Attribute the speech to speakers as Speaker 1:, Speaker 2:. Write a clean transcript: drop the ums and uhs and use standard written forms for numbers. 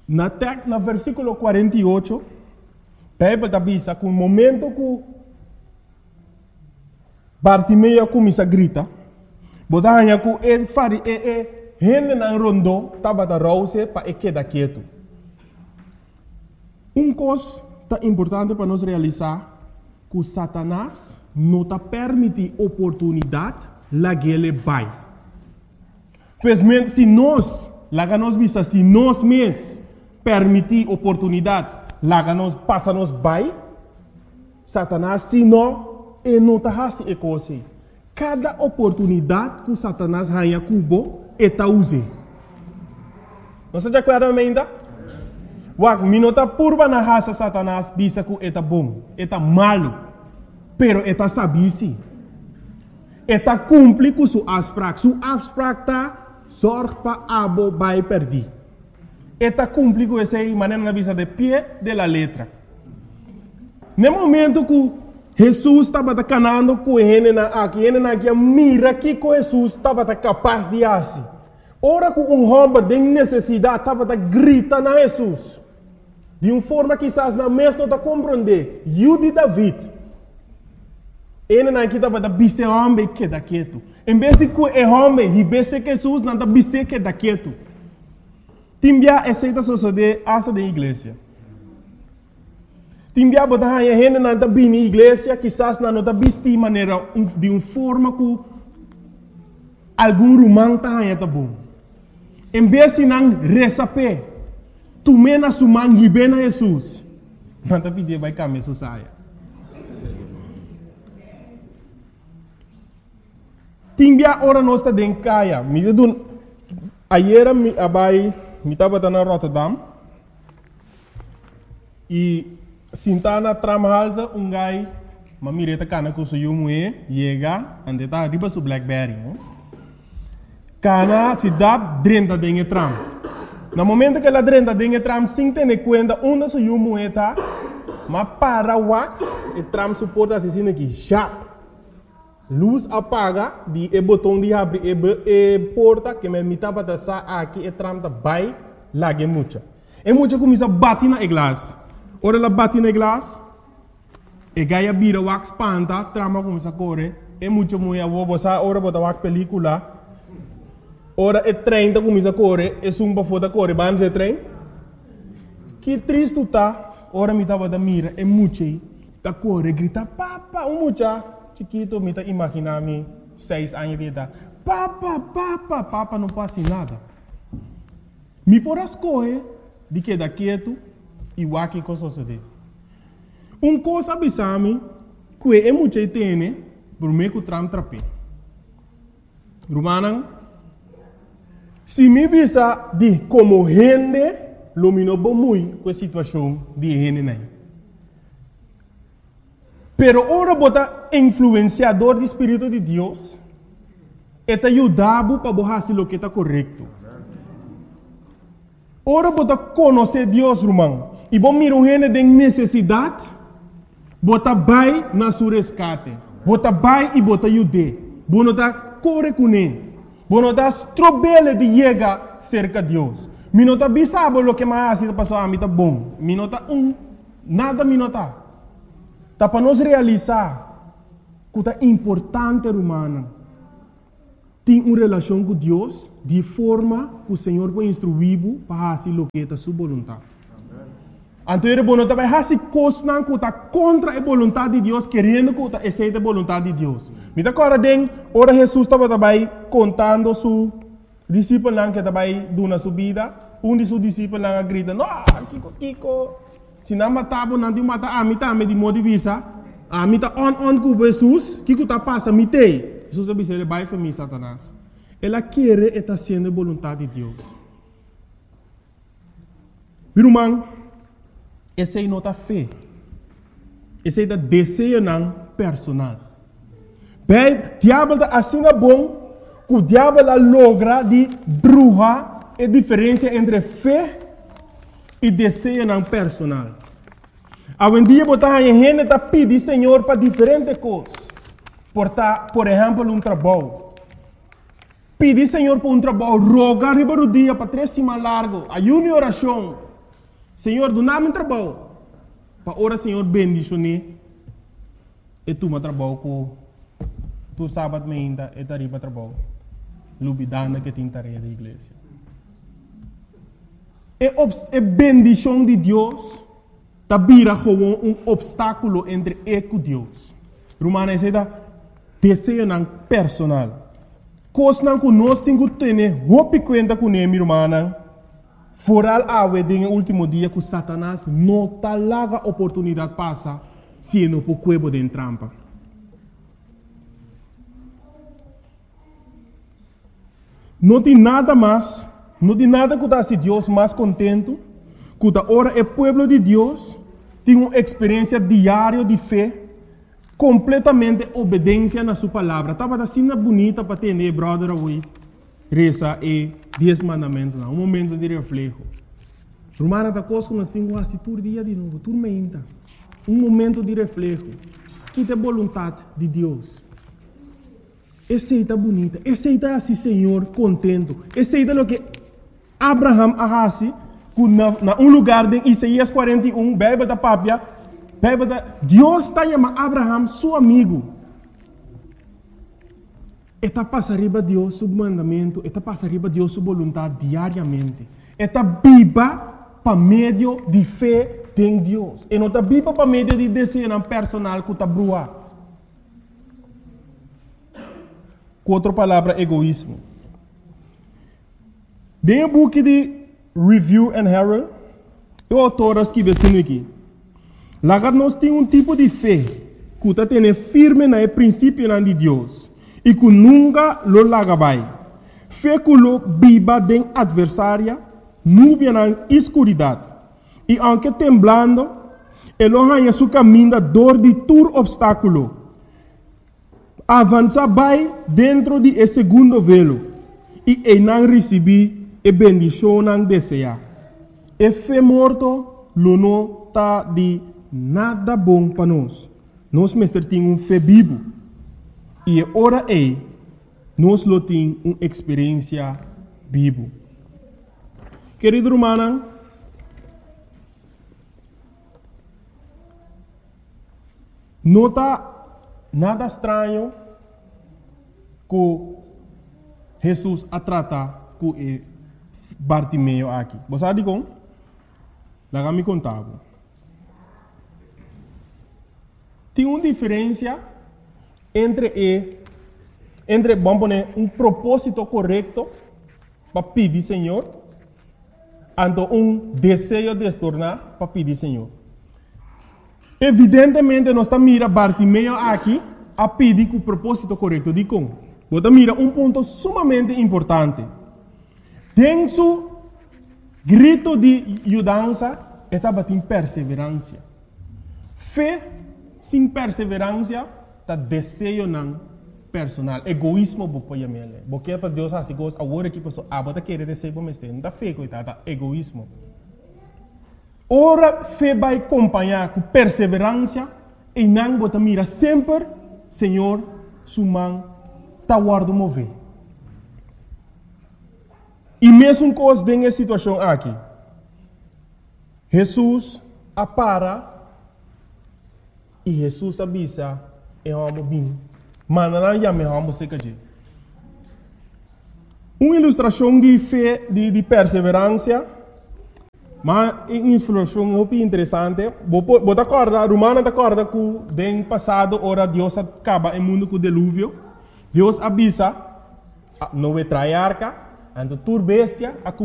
Speaker 1: Na versículo 48, Bíblia diz que no momento que Bartimeu começa a gritar, botava que ele faria gente na rondo estava da rouse para quedar quieto. Coisa importante para nós realizar que Satanás não está permite oportunidade lá que ele vai. Pois se nós mesmos permitir oportunidade lá que nós passa nos vai, Satanás se não está fazendo coisa. Cada oportunidade que Satanás ganha cubo está usando. Não se acorda ainda? Wak minota purba na raça Satanás bisa que está bom, está malo, pero está sabisi. Está cumpre com sua abstract. Sua abstract sorge para abo vai perder. Está cumpre com essa maneira na visa de pé de la letra. No momento que Jesus estava canando com ele aqui mira que Jesus estava capaz de fazer. Ora que homem tem necessidade estava gritando a Jesus. De uma forma que quizás não mesmo não compreender. Jude David. Ele não estava da bise homem que da quieto. Em vez de que o homem ribesse Jesus não da bise que da quieto. Timbia aceita suceder asa da igreja. Timbia botar a gente não da bem na igreja, quizás não da bise de maneira de uma forma que algum romano tá bom. Em vez de não receber, tu mena suman ribena Jesus. Não tá pedindo vai caminhar só saia. Timbia ora nós tá dentro caia. Me deu ayer me estava na Rotterdam e sintana trama alta gai mamireta cana com seu moe chega ande tá riba su Blackberry. Cana se dá drenta dentro tram. No momento que ela drenta dentro tram sem ter conta onde seu moe tá, mas para wak e tram suporta assim aqui sharp. Luz apaga de botão de abrir e porta que me mitava da sa aqui e tram da vai lage mucha. E mucha começa a bater na glass. Ora ela bate na glass e gaia bira wax panta trama começa a correr. E mucha mulher vou botar ora botar wax película. Ora e trem da começa a correr e sumba foda correr ban de trem. Que triste tá. Ora mitava da mira e mucha da correr grita papa mucha. Chiquito, me está imaginando 6 anos de idade. Papa, não passa nada. Me por as coisas de que da quieto e o que coisa sucede. Coisa abisame que é muito tem por meio que tram trape. Romana, se me visa de como gente, lumino muito com a situação de gente não. Pero ora bota influenciador do Espírito de Deus e te ajudava para fazer o que está correto. Ora bota conhecer Deus, irmão. E bom mira gente tem necessidade, bota vai na sua resgate. Bota vai e bota ajude. Bono da corre com ele. Bono da strobele de chegar cerca de Deus. Minota bisabo o que mais está passando a mim tá bom. Minota nada minota. Tá para nós realizar que é importante, humana, ter uma relação com Deus de forma que o Senhor vai instruir para fazer o que é a sua vontade. Então, ele vai fazer coisas que está contra a vontade de Deus, querendo que aceite a vontade de Deus. Me dá agora, ora Jesus estava contando seu discípulo que estava dando a sua vida. De seus discípulos grita, não, Kiko. Se não matava, não mata a mim também de modo de vista. A mim está on com Jesus. O que está passando? Me tem. Jesus disse, ele vai para mim, Satanás. Ela quer e está sendo a vontade de Deus. Meu irmão, essa é nota fé. Essa é o desejo personal. Bem, o diabo está assim bom que o diabo logra de bruxa a diferença entre fé e desejo personal. Hoje em dia, a gente está pedindo Senhor para diferentes coisas. Por exemplo, um trabalho. Pedir Senhor para um trabalho, rogar o dia para 3 semanas largo, ayuno e oração. Senhor, do nada trabalho. Para ora, Senhor, bendicionar. E tu me trabalho com tu sábado ainda e daria para trabalho. Lubidana que tem tarefa da igreja. É bendição de Deus. Tá vira como obstáculo entre eu e Deus. Romana diz desejo não personal. Coisa não que nós temos que ter roupa conta com ele, irmã. Foral awe no último dia que Satanás não tá larga oportunidade passa se não por cuebo de trampa. Não tem nada mais, não tem nada que se Deus mais contento, que ora o povo de Deus tem uma experiência diária de fé, completamente obediência na sua palavra. Estava assim bonita para ter, brother, hoje, reza e 10 mandamentos, um momento de reflexo. Romana da coisa que nós temos quase todo dia de novo, tudo menta. Um momento de reflexo, que é a vontade de Deus. Essa é bonita, essa é assim, Senhor, contento. Essa é o que Abraham arrasi, na um lugar de Isaías 41, Bíblia da Pápia, Deus está chamando Abraham seu amigo. Está passando riba Deus seu mandamento, está passando riba Deus sua vontade diariamente. Está viva para meio de fé em Deus. E não está viva para meio de desejo personal que está brua. Com outra palavra, egoísmo. Dentro do book de Review and Herald, o autor escreve assim aqui. Lá nós temos um tipo de fé que está tendo firme no princípio de Deus e que nunca lo larga vai. Fé que lo viva de adversária, nuvem na escuridade. E aunque temblando, ele arranha seu caminho da dor de todo obstáculo. Avança vai dentro de esse segundo velo e ele não recebe a bendição não deseja. E fé morto, lo não está de nada bom para nós. Nós mestre tem um fé vivo. E ora nós lo tem uma experiência vivo. Querido irmão, não está nada estranho que Jesus a tratar com Bartimeu aqui. Você sabe como? Lá me contava. Tem uma diferença entre vamos poner, um propósito correto para pedir Senhor, e um desejo de se tornar para pedir Senhor. Evidentemente, nós estamos mirando Bartimeu aqui a pedir com o propósito correto. De como? Você mira um ponto sumamente importante. Tem seu grito de ajudança, estava em perseverança. Fé sem perseverança, está desejo não personal. Egoísmo, você pode porque para Deus assim, agora que a pessoa está querendo desejo para mim, não está fé, coitada, egoísmo. Ora, fé vai acompanhar com perseverança e não você mira sempre, Senhor, sua mão está guardando mover. E mesmo coisa nessa situação aqui, Jesus apara e Jesus avisa e vamos bem. Mas não já me vamos ser que uma ilustração de fé, de perseverança. Mas uma ilustração muito interessante. Você acorda, Romana acorda que no passado, ora Deus acaba o mundo com o dilúvio. Deus avisa, não vai trair arca, ando tur bestia,